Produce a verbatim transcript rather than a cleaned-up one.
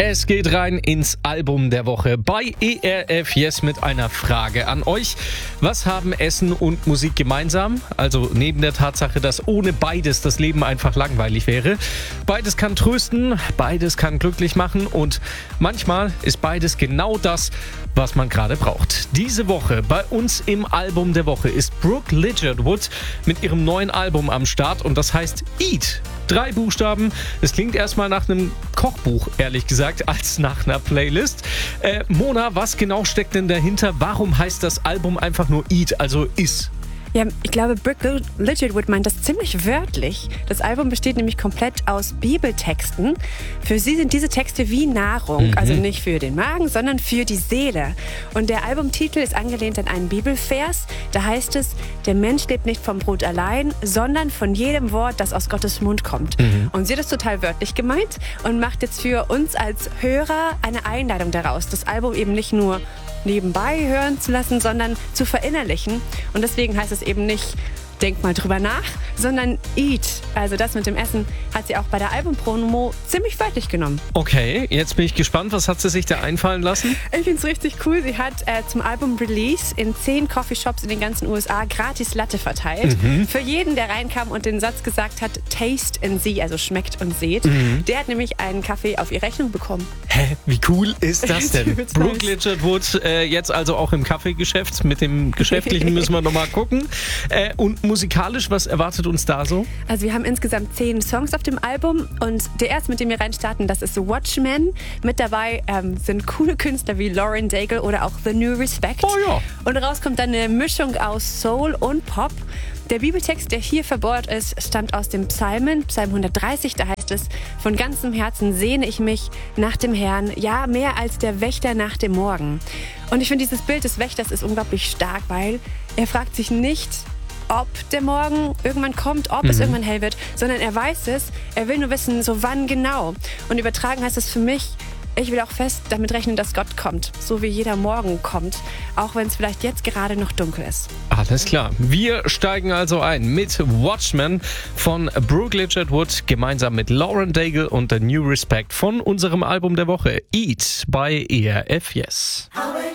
Es geht rein ins Album der Woche bei E R F Yes mit einer Frage an euch. Was haben Essen und Musik gemeinsam? Also neben der Tatsache, dass ohne beides das Leben einfach langweilig wäre. Beides kann trösten, beides kann glücklich machen und manchmal ist beides genau das, was man gerade braucht. Diese Woche bei uns im Album der Woche ist Brooke Ligertwood mit ihrem neuen Album am Start und das heißt Eat. Drei Buchstaben. Es klingt erstmal nach einem Kochbuch, ehrlich gesagt, als nach einer Playlist. Äh, Mona, was genau steckt denn dahinter? Warum heißt das Album einfach nur Eat, also iss? Ja, ich glaube, Brooke Ligertwood meint das ziemlich wörtlich. Das Album besteht nämlich komplett aus Bibeltexten. Für sie sind diese Texte wie Nahrung, mhm. also nicht für den Magen, sondern für die Seele. Und der Albumtitel ist angelehnt an einen Bibelvers. Da heißt es, der Mensch lebt nicht vom Brot allein, sondern von jedem Wort, das aus Gottes Mund kommt. Mhm. Und sie hat es total wörtlich gemeint und macht jetzt für uns als Hörer eine Einladung daraus, das Album eben nicht nur nebenbei hören zu lassen, sondern zu verinnerlichen. Und deswegen heißt es eben nicht, denk mal drüber nach, sondern eat. Also das mit dem Essen hat sie auch bei der Albumpromo ziemlich wörtlich genommen. Okay, jetzt bin ich gespannt. Was hat sie sich da einfallen lassen? Ich finde es richtig cool. Sie hat äh, zum Album-Release in zehn Coffeeshops in den ganzen U S A gratis Latte verteilt. Mhm. Für jeden, der reinkam und den Satz gesagt hat, taste and see, also schmeckt und seht. Mhm. Der hat nämlich einen Kaffee auf ihre Rechnung bekommen. Hä, wie cool ist das denn? Brooke Ligertwood äh, jetzt also auch im Kaffeegeschäft. Mit dem Geschäftlichen müssen wir nochmal gucken. Äh, und musikalisch, was erwartet uns da so? Also wir haben insgesamt zehn Songs auf dem Album und der erste, mit dem wir reinstarten, das ist Watchmen. Mit dabei ähm, sind coole Künstler wie Lauren Daigle oder auch The New Respect. Oh ja. Und raus kommt dann eine Mischung aus Soul und Pop. Der Bibeltext, der hier verbaut ist, stammt aus dem Psalmen, Psalm hundertdreißig. Da heißt es, von ganzem Herzen sehne ich mich nach dem Herrn, ja, mehr als der Wächter nach dem Morgen. Und ich finde, dieses Bild des Wächters ist unglaublich stark, weil er fragt sich nicht, ob der Morgen irgendwann kommt, ob mhm. es irgendwann hell wird, sondern er weiß es, er will nur wissen, so wann genau. Und übertragen heißt es für mich, ich will auch fest damit rechnen, dass Gott kommt, so wie jeder Morgen kommt, auch wenn es vielleicht jetzt gerade noch dunkel ist. Alles klar. Wir steigen also ein mit Watchmen von Brooke Ligertwood gemeinsam mit Lauren Daigle und The New Respect von unserem Album der Woche Eat bei E R F Yes.